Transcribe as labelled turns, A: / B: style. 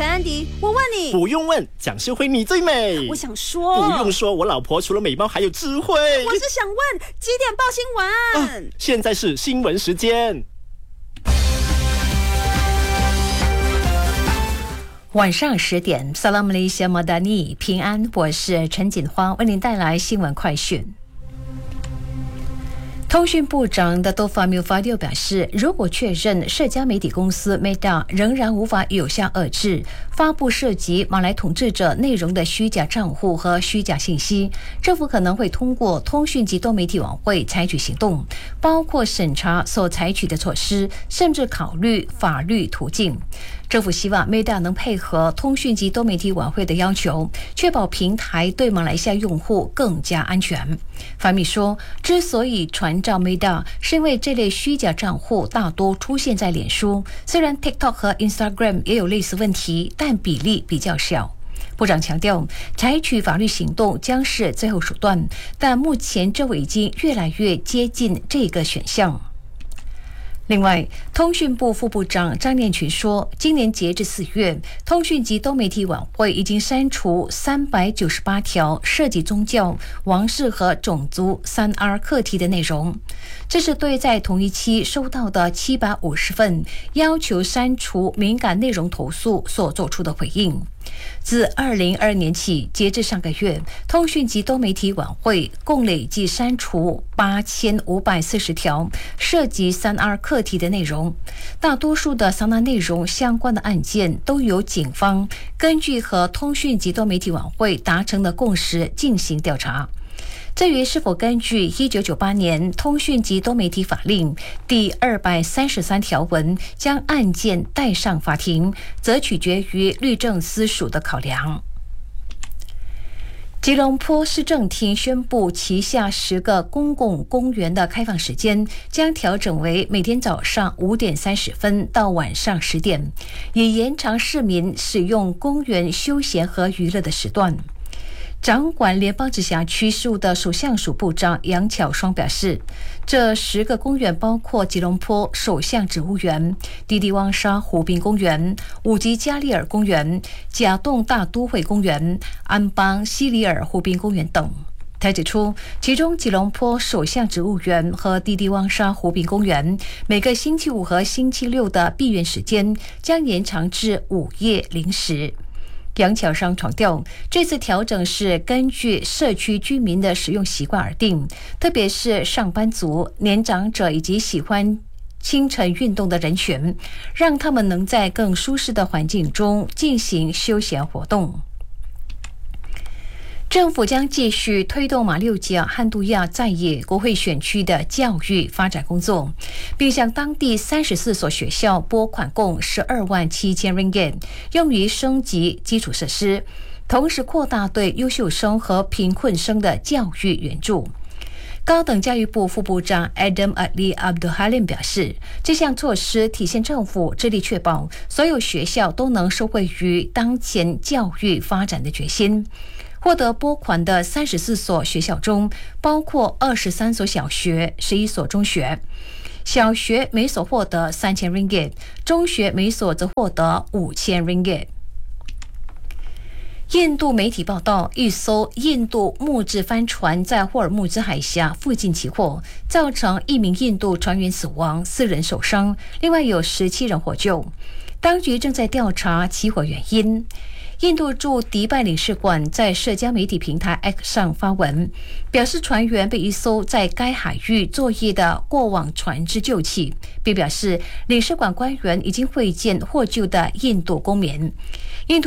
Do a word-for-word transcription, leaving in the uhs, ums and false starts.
A: 陈安迪，我问你，
B: 不用问，蒋诗慧你最美。
A: 我想说，
B: 不用说，我老婆除了美貌还有智慧。
A: 我是想问几点报新闻？
B: 啊，现在是新闻时间。
C: 晚上十点 Salam Malaysia Madani 平安，我是陈锦花，为您带来新闻快讯。通讯部长的多法缪法迪表示，如果确认社交媒体公司 Meta 仍然无法有效遏制发布涉及马来统治者内容的虚假账户和虚假信息，政府可能会通过通讯及多媒体委员会采取行动，包括审查所采取的措施，甚至考虑法律途径。政府希望 Meta 能配合通讯及多媒体委员会的要求，确保平台对马来西亚用户更加安全。法米说，之所以传召 Meta， 是因为这类虚假账户大多出现在脸书，虽然 TikTok 和 Instagram 也有类似问题，但比例比较小。部长强调，采取法律行动将是最后手段，但目前政府已经越来越接近这个选项。另外，通讯部副部长张念群说，今年截至四月，通讯及多媒体委员会已经删除三百九十八条涉及宗教、王室和种族三 R 课题的内容。这是对在同一期收到的七百五十份要求删除敏感内容投诉所做出的回应。自二零二二年起，截至上个月，通讯及多媒体委员会共累计删除八千五百四十条涉及三 R 课题的内容，大多数的三 R 内容相关的案件都由警方根据和通讯及多媒体委员会达成的共识进行调查。至于是否根据一九九八年通讯及多媒体法令第二百三十三条文将案件带上法庭，则取决于律政司署的考量。吉隆坡市政厅宣布，旗下十个公共公园的开放时间将调整为每天早上五点三十分到晚上十点，以延长市民使用公园休闲和娱乐的时段。掌管联邦直辖区事务的首相署部长杨巧双表示，这十个公园包括吉隆坡首相植物园、迪迪旺沙湖滨公园、五级加利尔公园、甲洞大都会公园、安邦西里尔湖滨公园等。他指出，其中吉隆坡首相植物园和迪迪旺沙湖滨公园每个星期五和星期六的闭园时间将延长至午夜零时。杨巧双强调，这次调整是根据社区居民的使用习惯而定，特别是上班族、年长者以及喜欢清晨运动的人群，让他们能在更舒适的环境中进行休闲活动。政府将继续推动马六甲和杜亚在野国会选区的教育发展工作，并向当地三十四所学校拨款共十二万七千 ringgit， 用于升级基础设施，同时扩大对优秀生和贫困生的教育援助。高等教育部副部长 Adam Ali Abdul Halim 表示，这项措施体现政府致力确保所有学校都能受惠于当前教育发展的决心。获得拨款的三十四所学校中，包括二十三所小学、十一所中学。小学每所获得三千 ringgit， 中学每所则获得五千 ringgit。印度媒体报道，一艘印度木质帆船在霍尔木兹海峡附近起火，造成一名印度船员死亡，四人受伤，另外有十七人获救。当局正在调查起火原因。印度驻迪拜领事馆在社交媒体平台 X 上发文，表示船员被一艘在该海域作业的过往船只救起，并表示领事馆官员已经会见获救的印度公民。印度